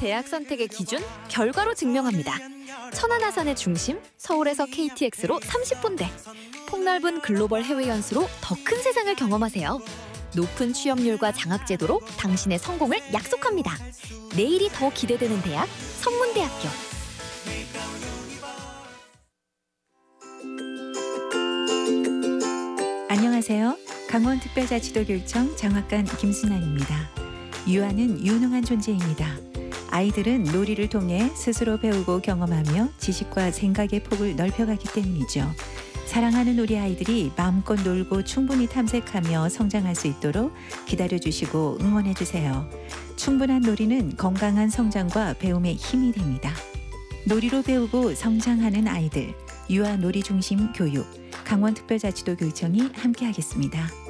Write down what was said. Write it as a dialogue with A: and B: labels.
A: 대학 선택의 기준, 결과로 증명합니다. 천안아산의 중심, 서울에서 KTX로 30분대. 폭넓은 글로벌 해외 연수로 더 큰 세상을 경험하세요. 높은 취업률과 장학제도로 당신의 성공을 약속합니다. 내일이 더 기대되는 대학, 성문대학교.
B: 안녕하세요. 강원특별자치도교육청 장학관 김순환입니다. 유아는 유능한 존재입니다. 아이들은 놀이를 통해 스스로 배우고 경험하며 지식과 생각의 폭을 넓혀가기 때문이죠. 사랑하는 우리 아이들이 마음껏 놀고 충분히 탐색하며 성장할 수 있도록 기다려주시고 응원해주세요. 충분한 놀이는 건강한 성장과 배움의 힘이 됩니다. 놀이로 배우고 성장하는 아이들, 유아 놀이 중심 교육, 강원특별자치도교육청이 함께하겠습니다.